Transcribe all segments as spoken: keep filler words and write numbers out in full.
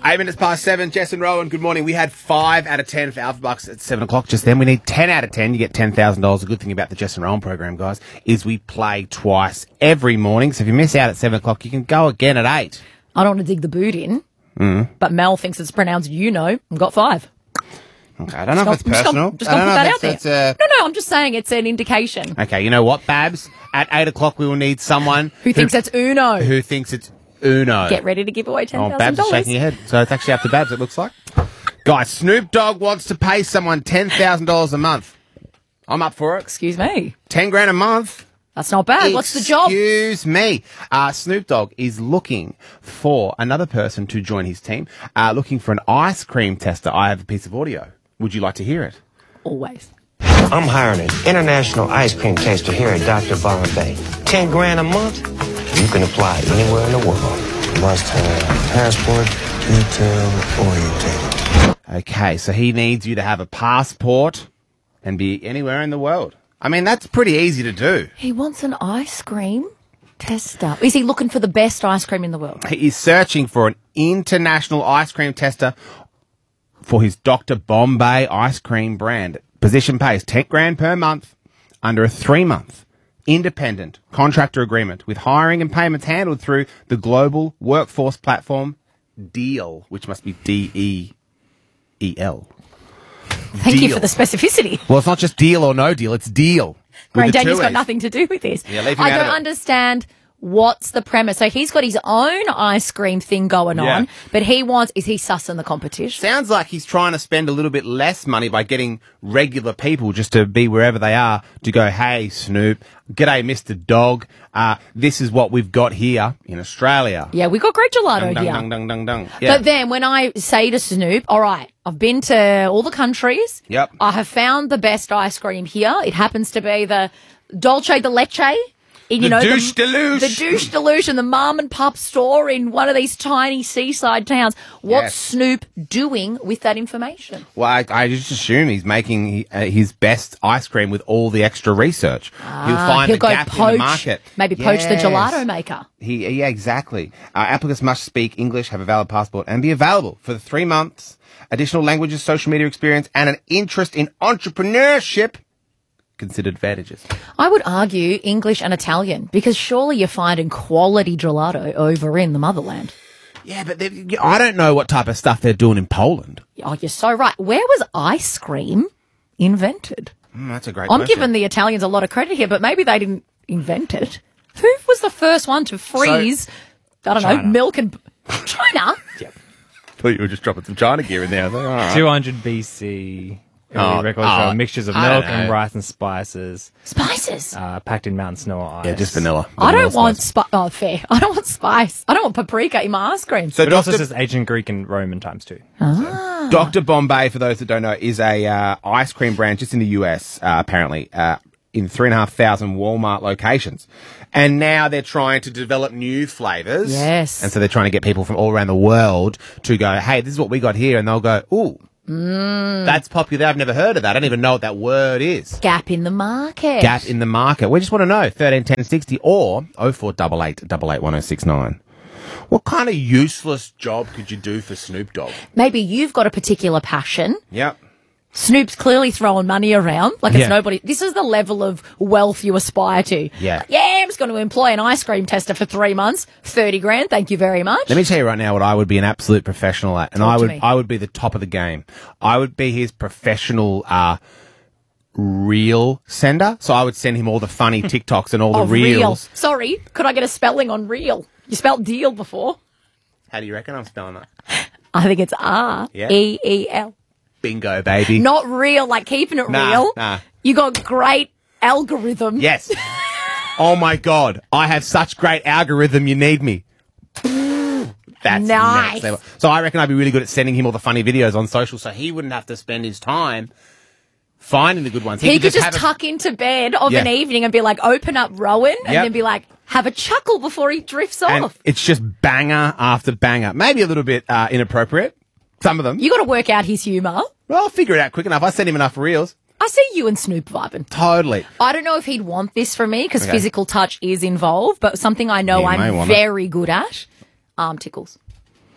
Eight minutes past seven. Jess and Rowan, good morning. We had five out of ten for Alpha Bucks at seven o'clock just then. We need ten out of ten. You get ten thousand dollars. The good thing about the Jess and Rowan program, guys, is we play twice every morning. So if you miss out at seven o'clock, you can go again at eight. I don't want to dig the boot in, mm. but Mel thinks it's pronounced you know. I've got five. Okay, I don't know if it's personal. Just going to put that out there. It's, uh... No, no, I'm just saying it's an indication. Okay, you know what, Babs? At eight o'clock, we will need someone who, who thinks it's Uno. Who thinks it's Uno. Get ready to give away ten thousand dollars. Oh, Babs is shaking her head. So it's actually up to Babs, it looks like. Guys, Snoop Dogg wants to pay someone ten thousand dollars a month. I'm up for it. Excuse me. ten grand a month. That's not bad. What's the job? Excuse me. Uh, Snoop Dogg is looking for another person to join his team, uh, looking for an ice cream tester. I have a piece of audio. Would you like to hear it? Always. I'm hiring an international ice cream tester here at Doctor Bombay. Ten grand a month? You can apply anywhere in the world. Must have passport, detail, orientated. Okay, so he needs you to have a passport and be anywhere in the world. I mean, that's pretty easy to do. He wants an ice cream tester. Is he looking for the best ice cream in the world? He is searching for an international ice cream tester for his Doctor Bombay ice cream brand. Position pays ten grand per month under a three-month independent contractor agreement with hiring and payments handled through the global workforce platform Deal, which must be D E E L. Thank Deal. you for the specificity. Well, it's not just deal or no deal, it's deal. Great Daniel's got nothing to do with this. Yeah, leave him I out don't of it. understand what's the premise. So he's got his own ice cream thing going Yeah. on, but he wants, is he sussing the competition? Sounds like he's trying to spend a little bit less money by getting regular people just to be wherever they are to go, hey, Snoop, g'day, Mister Dog. Uh, this is what we've got here in Australia. Yeah, we got great gelato Dung, dung, here. dung, dung, dung, dung. Yeah. But then when I say to Snoop, all right, I've been to all the countries. Yep. I have found the best ice cream here. It happens to be the Dolce de Leche. In, you The know, douche the, deluge. The douche deluge and the mom and pop store in one of these tiny seaside towns. What's Yes. Snoop doing with that information? Well, I, I just assume he's making uh, his best ice cream with all the extra research. he'll find Ah, he'll the go gap poach, in the market. maybe poach the Yes. gelato maker. He, yeah, exactly. Uh, applicants must speak English, have a valid passport, and be available for the three months. Additional languages, social media experience, and an interest in entrepreneurship considered advantages. I would argue English and Italian, because surely you're finding quality gelato over in the motherland. Yeah, but they- I don't know what type of stuff they're doing in Poland. Oh, you're so right. Where was ice cream invented? Mm, that's a great I'm question. giving the Italians a lot of credit here, but maybe they didn't invent it. Who was the first one to freeze, I don't China. know, milk and... China? Yep. I thought you were just dropping some China gear in there. I was like, all right. two hundred B C. Oh, Early records oh, show mixtures of I don't milk and know. rice and spices Spices? uh, packed in Mountain Snow ice. Yeah, just vanilla. I Vanilla don't want spice. spice. Oh, fair. I don't want spice. I don't want paprika in my ice cream. So But it also Doctor says ancient Greek and Roman times too. Ah. Doctor Bombay, for those that don't know, is a uh, ice cream brand just in the U S, uh, apparently, uh, in three and a half thousand Walmart locations. And now they're trying to develop new flavors. Yes. And so they're trying to get people from all around the world to go, hey, this is what we got here. And they'll go, ooh, Mm. that's popular. I've never heard of that. I don't even know what that word is. Gap in the market. Gap in the market. We just want to know, thirteen ten sixty or oh four eight eight, eight eight one oh six nine. What kind of useless job could you do for Snoop Dogg? Maybe you've got a particular passion. Yep. Snoop's clearly throwing money around like it's Yeah. nobody. This is the level of wealth you aspire to. Yeah. Yeah, I'm just going to employ an ice cream tester for three months, thirty grand. Thank you very much. Let me tell you right now what I would be an absolute professional at, and Talk I to would me. I would be the top of the game. I would be his professional uh, reel sender. So I would send him all the funny TikToks and all the Oh, real. reels. Sorry, could I get a spelling on real? You spelled deal before. How do you reckon I'm spelling that? I think it's R Yeah. E E L. Bingo, baby. Not real, like keeping it Nah, real. nah. You got great algorithm. Yes. Oh my God, I have such great algorithm. You need me. That's Nice. next level. So I reckon I'd be really good at sending him all the funny videos on social, so he wouldn't have to spend his time finding the good ones. He, could just, have a- tuck into bed of Yeah. an evening and be like, open up Rowan, and Yep. then be like, have a chuckle before he drifts and off. it's just banger after banger. Maybe a little bit uh, inappropriate. Some of them. You got to work out his humour. Well, I'll figure it out quick enough. I send him enough reels. I see you and Snoop vibing. Totally. I don't know if he'd want this from me because Okay. physical touch is involved, but something I know He may I'm want it. very good at, arm tickles.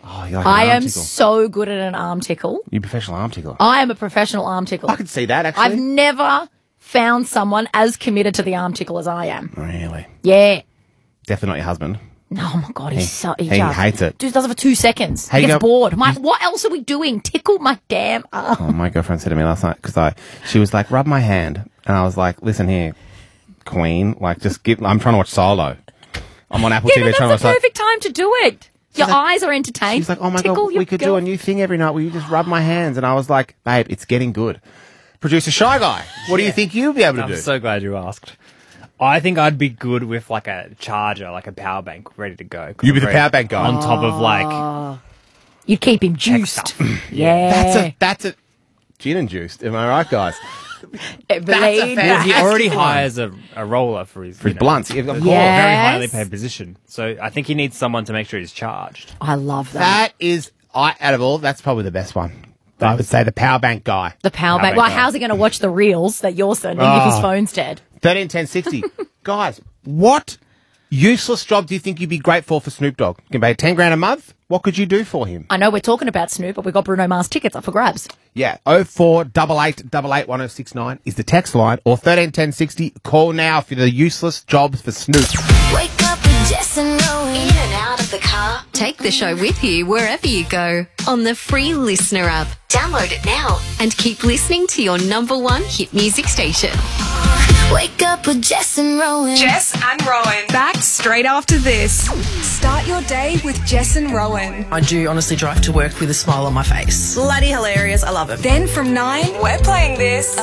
Oh, you're like an I arm am tickle. so good at an arm tickle. You're a professional arm tickler. I am a professional arm tickle. I could see that, actually. I've never found someone as committed to the arm tickle as I am. Really? Yeah. Definitely not your husband. No, oh my God, he's He- so... He, he just, hates it. Just does it for two seconds. How He you gets go- bored. I'm like, what else are we doing? Tickle my damn arm. Oh, my girlfriend said to me last night, because I, she was like, rub my hand. And I was like, listen here, Queen, like, just give, I'm trying to watch Solo. I'm on Apple Yeah, T V but trying to that's watch the Solo. perfect time to do it. Your like- eyes are entertained. She's like, oh my Tickle God, your we could girl- do a new thing every night. Will you just rub my hands? And I was like, babe, it's getting good. Producer Shy Guy, what do you think you'd be able to I'm do? so glad you asked. I think I'd be good with like a charger, like a power bank, ready to go. You'd be the Ready- power bank guy. on top of like You'd keep him tech juiced. stuff. Yeah. That's a, that's a, gin and juiced. Am I right, guys? It That's a bleed. fan- Well, he That's already the one. hires a, a roller for his, For you his know, blunts. Of course. Yeah. very highly Yes. paid position. So I think he needs someone to make sure he's charged. I love that. That is, I, out of all, that's probably the best one. I would say the power bank guy. The power Power bank. bank Well, guy. how's he going to watch the reels that you're sending if his Oh. phone's dead? thirteen ten sixty. Guys, what useless job do you think you'd be great for for Snoop Dogg? You can pay ten grand a month. What could you do for him? I know we're talking about Snoop, but we've got Bruno Mars tickets up for grabs. Yeah, oh four eight eight eight eight one oh six nine is the text line, or thirteen ten sixty. Call now for the useless jobs for Snoop. Wake up with Jess and Rowan. In and out of the car. Take the show with you wherever you go on the free Listener app. Download it now. And keep listening to your number one hit music station. Wake up with Jess and Rowan. Jess and Rowan. Back straight after this. Start your day with Jess and Rowan. I do honestly drive to work with a smile on my face. Bloody hilarious. I love it. Then from nine, we're playing this.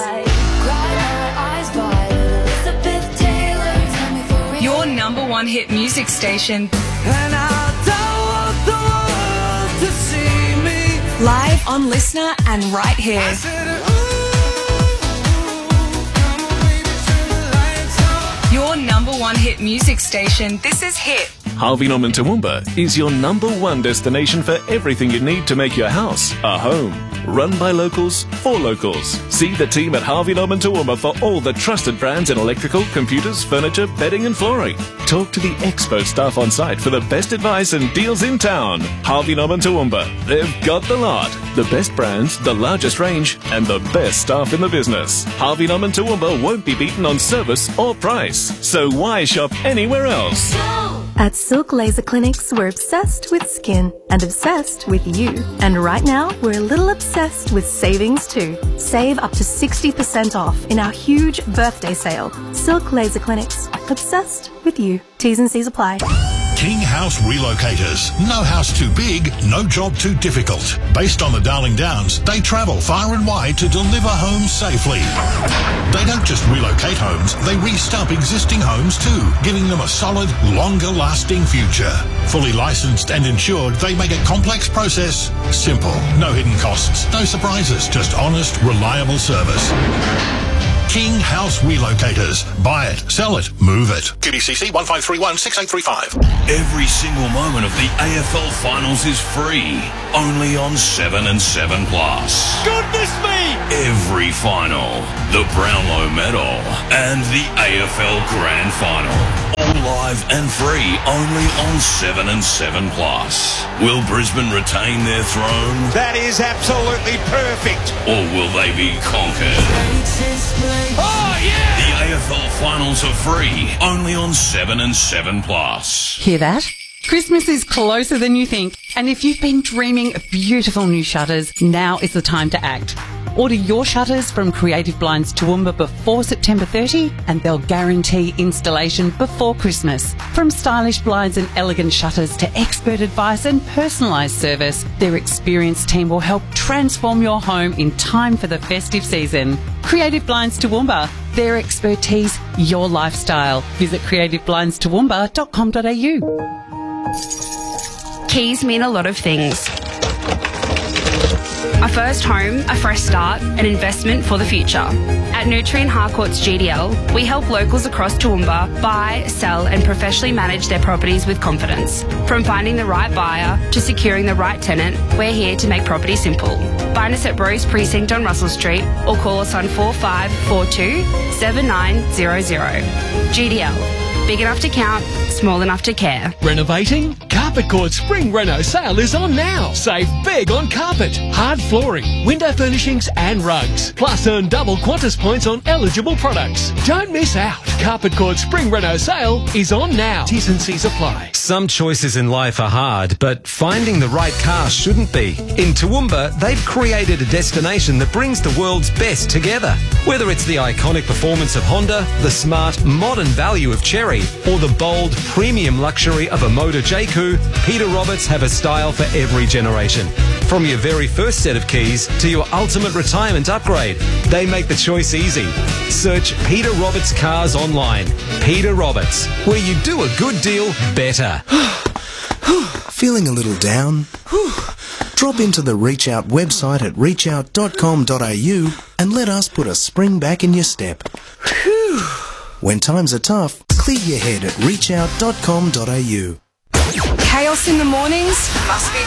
Your number one hit music station. And I don't want the world to see me. Live on Listener and right here. Your number one hit music station. This is Hit. Harvey Norman Toowoomba is your number one destination for everything you need to make your house a home. Run by locals, for locals. See the team at Harvey Norman Toowoomba for all the trusted brands in electrical, computers, furniture, bedding and flooring. Talk to the expert staff on site for the best advice and deals in town. Harvey Norman Toowoomba. They've got the lot. The best brands, the largest range, and the best staff in the business. Harvey Norman Toowoomba won't be beaten on service or price. So why shop anywhere else? At Silk Laser Clinics, we're obsessed with skin and obsessed with you. And right now, we're a little obsessed with savings too. Save up to sixty percent off in our huge birthday sale. Silk Laser Clinics, obsessed with you. T's and C's apply. King House Relocators. No house too big, no job too difficult. Based on the Darling Downs, they travel far and wide to deliver homes safely. They don't just relocate homes, they restump existing homes too, giving them a solid, longer-lasting future. Fully licensed and insured, they make a complex process simple. No hidden costs, no surprises, just honest, reliable service. King House Relocators. Buy it, sell it, move it. Q B C C one five three one six eight three five. Every single moment of the A F L Finals is free, only on seven and seven Plus. Goodness me! Every final, the Brownlow Medal, and the A F L Grand Final. All live and free, only on seven and seven Plus. Will Brisbane retain their throne? That is absolutely perfect. Or will they be conquered? Oh, yeah! The A F L Finals are free, only on seven and seven Plus. Hear that? Christmas is closer than you think, and if you've been dreaming of beautiful new shutters, now is the time to act. Order your shutters from Creative Blinds Toowoomba before September thirtieth, and they'll guarantee installation before Christmas. From stylish blinds and elegant shutters to expert advice and personalised service, their experienced team will help transform your home in time for the festive season. Creative Blinds Toowoomba, their expertise, your lifestyle. Visit creative blinds toowoomba dot com dot a u. Keys mean a lot of things. A first home, a fresh start, an investment for the future. At Nutrient Harcourts G D L, we help locals across Toowoomba buy, sell and professionally manage their properties with confidence. From finding the right buyer to securing the right tenant, we're here to make property simple. Find us at Rose Precinct on Russell Street or call us on four five four two, seven nine zero zero. G D L, Big enough to count, small enough to care. Renovating? Carpet Court Spring Reno sale is on now. Save big on carpet, hard flooring, window furnishings and rugs. Plus earn double Qantas points on eligible products. Don't miss out. Carpet Court Spring Reno sale is on now. T's and C's apply. Some choices in life are hard, but finding the right car shouldn't be. In Toowoomba, they've created a destination that brings the world's best together. Whether it's the iconic performance of Honda, the smart, modern value of Chery, or the bold, premium luxury of a Motor J Q, Peter Roberts have a style for every generation. From your very first set of keys to your ultimate retirement upgrade, they make the choice easy. Search Peter Roberts Cars online. Peter Roberts, where you do a good deal better. Feeling a little down? Drop into the Reach Out website at reach out dot com dot a u and let us put a spring back in your step. When times are tough, clear your head at reach out dot com dot a u. Chaos in the mornings must be